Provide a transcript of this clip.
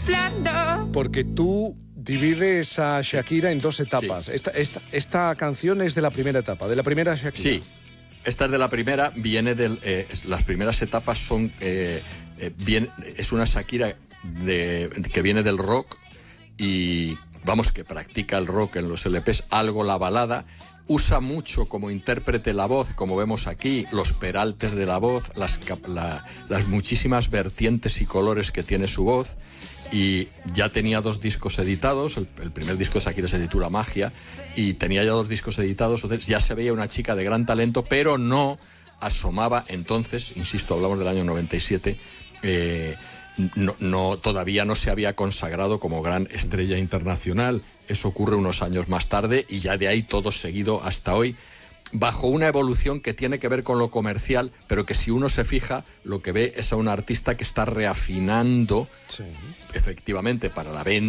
Porque tú divides a Shakira en dos etapas. Sí. Esta canción es de la primera etapa, de la primera Shakira. Sí, esta es de la primera, viene las primeras etapas son... es una Shakira que viene del rock y, vamos, que practica el rock en los LPs, algo la balada. Usa mucho como intérprete la voz, como vemos aquí, los peraltes de la voz, las muchísimas vertientes y colores que tiene su voz. Y ya tenía 2 discos editados. El primer disco de Shakira se titula Magia, y tenía ya 2 discos editados. Entonces ya se veía una chica de gran talento, pero no asomaba entonces, insisto, hablamos del año 97, todavía no se había consagrado como gran estrella internacional. Eso ocurre unos años más tarde, y ya de ahí todo seguido hasta hoy, bajo una evolución que tiene que ver con lo comercial, pero que si uno se fija, lo que ve es a una artista que está reafinando, sí, efectivamente, para la venta